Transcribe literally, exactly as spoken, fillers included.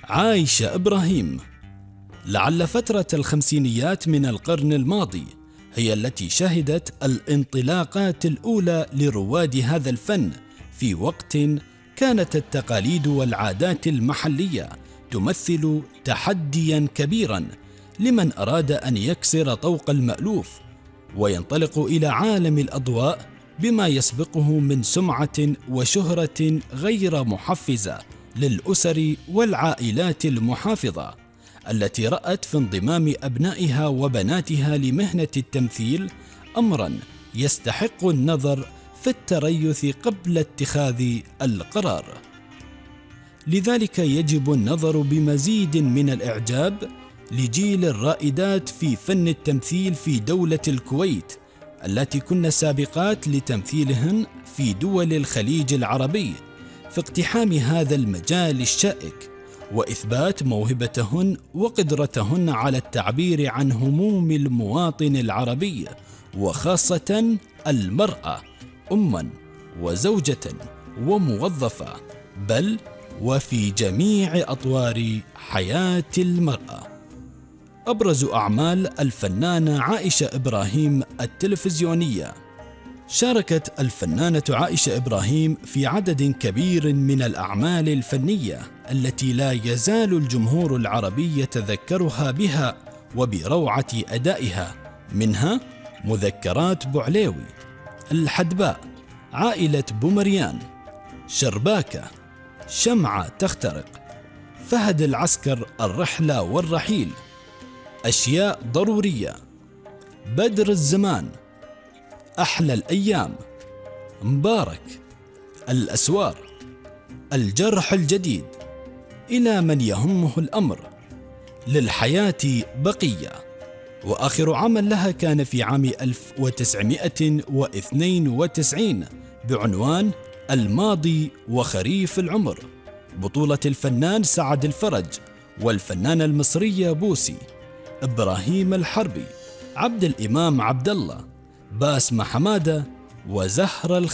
عايشة إبراهيم. لعل فترة الخمسينيات من القرن الماضي هي التي شهدت الانطلاقات الأولى لرواد هذا الفن، في وقت كانت التقاليد والعادات المحلية تمثل تحديا كبيرا لمن أراد أن يكسر طوق المألوف وينطلق إلى عالم الأضواء بما يسبقه من سمعة وشهرة غير محفزة للأسر والعائلات المحافظة التي رأت في انضمام أبنائها وبناتها لمهنة التمثيل أمرا يستحق النظر في التريث قبل اتخاذ القرار. لذلك يجب النظر بمزيد من الإعجاب لجيل الرائدات في فن التمثيل في دولة الكويت، التي كن سابقات لتمثيلهن في دول الخليج العربي، في اقتحام هذا المجال الشائك وإثبات موهبتهن وقدرتهن على التعبير عن هموم المواطن العربي، وخاصة المرأة أماً وزوجة وموظفة، بل وفي جميع أطوار حياة المرأة. أبرز أعمال الفنانة عائشة إبراهيم التلفزيونية: شاركت الفنانة عائشة إبراهيم في عدد كبير من الأعمال الفنية التي لا يزال الجمهور العربي يتذكرها بها وبروعة أدائها، منها مذكرات بوعليوي، الحدباء، عائلة بومريان، شرباكة، شمعة تخترق، فهد العسكر، الرحلة والرحيل، أشياء ضرورية، بدر الزمان، أحلى الأيام، مبارك، الأسوار، الجرح الجديد، إلى من يهمه الأمر، للحياة بقية. وآخر عمل لها كان في عام ألف وتسعمائة واثنين وتسعين بعنوان الماضي وخريف العمر، بطولة الفنان سعد الفرج والفنانة المصرية بوسي، إبراهيم الحربي، عبد الإمام عبد الله، باسمة حمادة، وزهرة الخ...